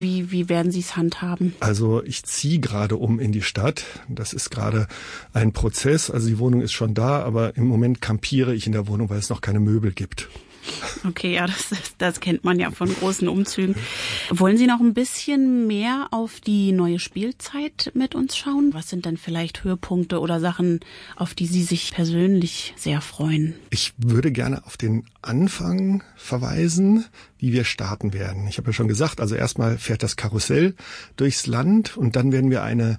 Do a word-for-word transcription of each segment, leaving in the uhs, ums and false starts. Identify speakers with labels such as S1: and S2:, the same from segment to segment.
S1: Wie, wie werden Sie es handhaben?
S2: Also ich ziehe gerade um in die Stadt. Das ist gerade ein Prozess. Also die Wohnung ist schon da, aber im Moment kampiere ich in der Wohnung, weil es noch keine Möbel gibt.
S1: Okay, ja, das, das kennt man ja von großen Umzügen. Wollen Sie noch ein bisschen mehr auf die neue Spielzeit mit uns schauen? Was sind denn vielleicht Höhepunkte oder Sachen, auf die Sie sich persönlich sehr freuen?
S2: Ich würde gerne auf den Anfang verweisen, wie wir starten werden. Ich habe ja schon gesagt, also erstmal fährt das Karussell durchs Land und dann werden wir eine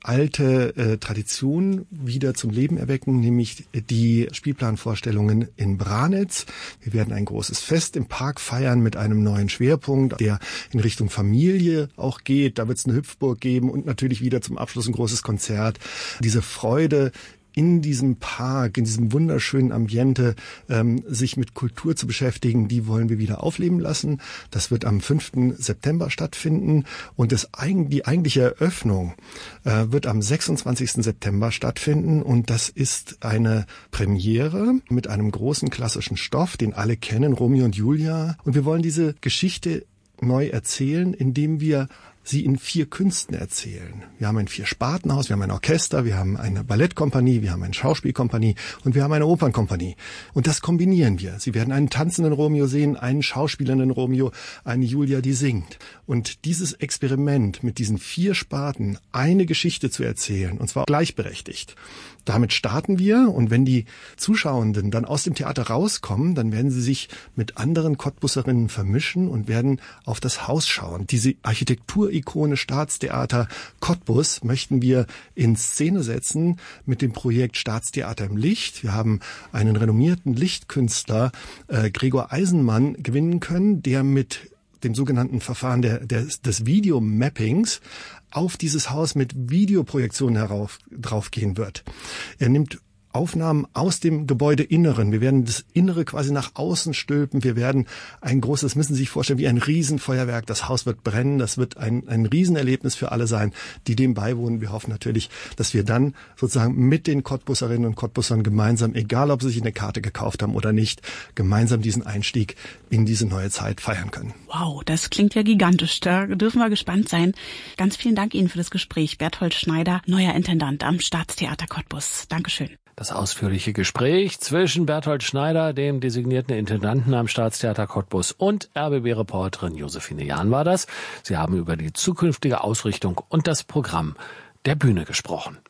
S2: alte äh, Tradition wieder zum Leben erwecken, nämlich die Spielplanvorstellungen in Branitz. Wir werden ein großes Fest im Park feiern mit einem neuen Schwerpunkt, der in Richtung Familie auch geht. Da wird es eine Hüpfburg geben und natürlich wieder zum Abschluss ein großes Konzert. Diese Freude in diesem Park, in diesem wunderschönen Ambiente, ähm, sich mit Kultur zu beschäftigen, die wollen wir wieder aufleben lassen. Das wird am fünften September stattfinden und das, die eigentliche Eröffnung äh, wird am sechsundzwanzigsten September stattfinden und das ist eine Premiere mit einem großen klassischen Stoff, den alle kennen, Romeo und Julia. Und wir wollen diese Geschichte neu erzählen, indem wir sie in vier Künsten erzählen. Wir haben ein Vier-Spartenhaus, wir haben ein Orchester, wir haben eine Ballettkompanie, wir haben eine Schauspielkompanie und wir haben eine Opernkompanie. Und das kombinieren wir. Sie werden einen tanzenden Romeo sehen, einen schauspielenden Romeo, eine Julia, die singt. Und dieses Experiment mit diesen vier Sparten, eine Geschichte zu erzählen, und zwar gleichberechtigt, damit starten wir und wenn die Zuschauenden dann aus dem Theater rauskommen, dann werden sie sich mit anderen Cottbusserinnen vermischen und werden auf das Haus schauen. Diese Architekturikone Staatstheater Cottbus möchten wir in Szene setzen mit dem Projekt Staatstheater im Licht. Wir haben einen renommierten Lichtkünstler, äh, Gregor Eisenmann, gewinnen können, der mit dem sogenannten Verfahren der, der, des Videomappings auf dieses Haus mit Videoprojektionen herauf, draufgehen wird. Er nimmt Aufnahmen aus dem Gebäudeinneren. Wir werden das Innere quasi nach außen stülpen. Wir werden ein großes, müssen Sie sich vorstellen, wie ein Riesenfeuerwerk. Das Haus wird brennen. Das wird ein, ein Riesenerlebnis für alle sein, die dem beiwohnen. Wir hoffen natürlich, dass wir dann sozusagen mit den Cottbusserinnen und Cottbussern gemeinsam, egal ob sie sich eine Karte gekauft haben oder nicht, gemeinsam diesen Einstieg in diese neue Zeit feiern können.
S1: Wow, das klingt ja gigantisch. Da dürfen wir gespannt sein. Ganz vielen Dank Ihnen für das Gespräch. Berthold Schneider, neuer Intendant am Staatstheater Cottbus. Dankeschön.
S3: Das ausführliche Gespräch zwischen Berthold Schneider, dem designierten Intendanten am Staatstheater Cottbus, und R B B-Reporterin Josephine Jahn war das. Sie haben über die zukünftige Ausrichtung und das Programm der Bühne gesprochen.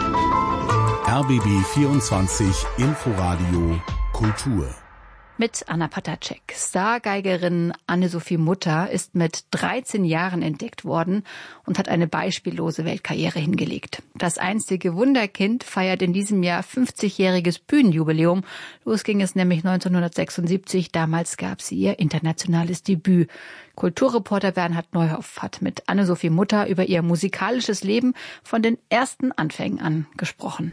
S4: R B B vierundzwanzig Inforadio Kultur.
S5: Mit Anna Patacek. Stargeigerin Anne-Sophie Mutter ist mit dreizehn Jahren entdeckt worden und hat eine beispiellose Weltkarriere hingelegt. Das einstige Wunderkind feiert in diesem Jahr fünfzigjähriges Bühnenjubiläum. Los ging es nämlich neunzehnhundertsechsundsiebzig. Damals gab sie ihr internationales Debüt. Kulturreporter Bernhard Neuhoff hat mit Anne-Sophie Mutter über ihr musikalisches Leben von den ersten Anfängen an gesprochen.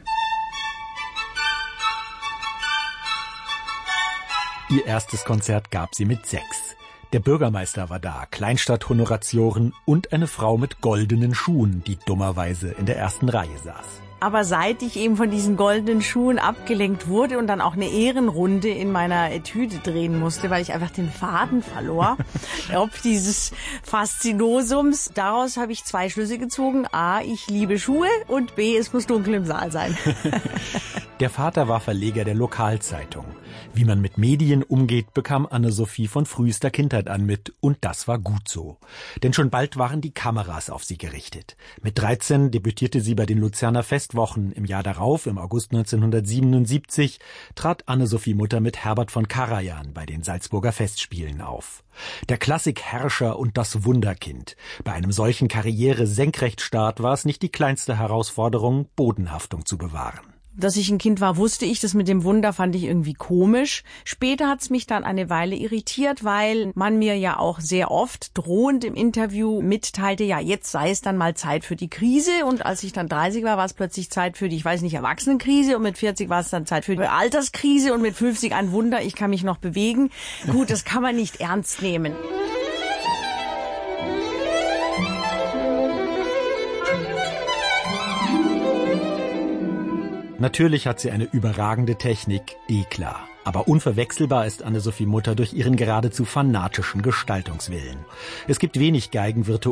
S6: Ihr erstes Konzert gab sie mit sechs. Der Bürgermeister war da, Kleinstadt-Honoratioren und eine Frau mit goldenen Schuhen, die dummerweise in der ersten Reihe saß.
S7: Aber seit ich eben von diesen goldenen Schuhen abgelenkt wurde und dann auch eine Ehrenrunde in meiner Etüde drehen musste, weil ich einfach den Faden verlor, ob dieses Faszinosums, daraus habe ich zwei Schlüsse gezogen. A, ich liebe Schuhe und B, es muss dunkel im Saal sein.
S6: Der Vater war Verleger der Lokalzeitung. Wie man mit Medien umgeht, bekam Anne-Sophie von frühester Kindheit an mit, und das war gut so. Denn schon bald waren die Kameras auf sie gerichtet. Mit dreizehn debütierte sie bei den Luzerner Festwochen. Im Jahr darauf, im August neunzehnhundertsiebenundsiebzig, trat Anne-Sophie Mutter mit Herbert von Karajan bei den Salzburger Festspielen auf. Der Klassikherrscher und das Wunderkind. Bei einem solchen Karriere-Senkrechtstart war es nicht die kleinste Herausforderung, Bodenhaftung zu bewahren.
S7: Dass ich ein Kind war, wusste ich. Das mit dem Wunder fand ich irgendwie komisch. Später hat's mich dann eine Weile irritiert, weil man mir ja auch sehr oft drohend im Interview mitteilte, ja, jetzt sei es dann mal Zeit für die Krise. Und als ich dann dreißig war, war es plötzlich Zeit für die, ich weiß nicht, Erwachsenenkrise. Und mit vierzig war es dann Zeit für die Alterskrise. Und mit fünfzig ein Wunder, ich kann mich noch bewegen. Gut, das kann man nicht ernst nehmen.
S6: Natürlich hat sie eine überragende Technik, eh klar. Aber unverwechselbar ist Anne-Sophie Mutter durch ihren geradezu fanatischen Gestaltungswillen. Es gibt wenig Geigenvirtuosen,